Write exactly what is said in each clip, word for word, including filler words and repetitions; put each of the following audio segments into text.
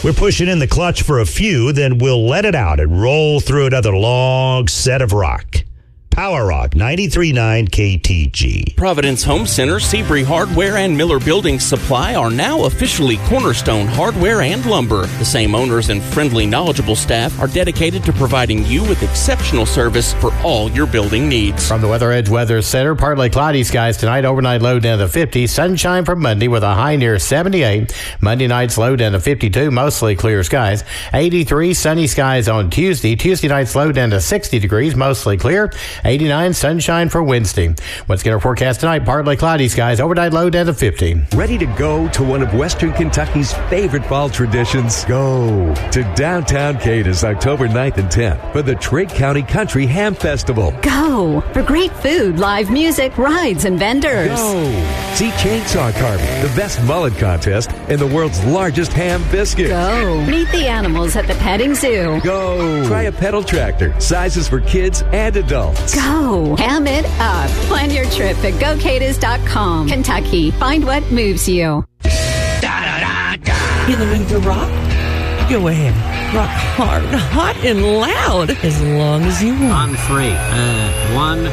We're pushing in the clutch for a few, then we'll let it out and roll through another long set of rock. Power Rock ninety-three point nine K T G. Providence Home Center, Seabury Hardware, and Miller Building Supply are now officially Cornerstone Hardware and Lumber. The same owners and friendly, knowledgeable staff are dedicated to providing you with exceptional service for all your building needs. From the Weather Edge Weather Center, partly cloudy skies tonight, overnight low down to fifty. Sunshine for Monday with a high near seventy-eight. Monday night's low down to fifty-two, mostly clear skies. eighty-three, sunny skies on Tuesday. Tuesday night's low down to sixty degrees, mostly clear. eighty-nine, sunshine for Wednesday. What's going to forecast tonight? Partly cloudy skies, overnight low down to fifty. Ready to go to one of Western Kentucky's favorite fall traditions? Go to downtown Cadiz October ninth and tenth for the Trigg County Country Ham Festival. Go for great food, live music, rides, and vendors. Go see chainsaw carving, the best mullet contest, and the world's largest ham biscuit. Go meet the animals at the petting zoo. Go try a pedal tractor, sizes for kids and adults. Go ham it up. Plan your trip at go cadiz dot com. Kentucky, find what moves you. In the mood to rock? Go ahead. Rock hard, hot, and loud as long as you want. On three. Uh, one.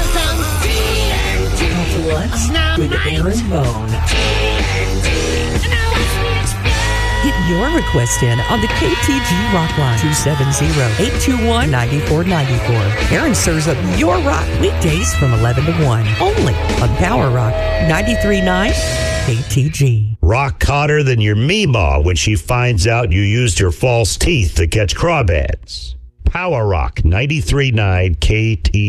What's with Aaron Bone? Get your request in on the K T G Rock Line, two seven zero, eight two one, nine four nine four. Aaron serves up your rock weekdays from eleven to one, only on Power Rock ninety-three point nine K T G. Rock hotter than your Meemaw when she finds out you used your false teeth to catch crawdads. Power Rock ninety-three point nine K T G.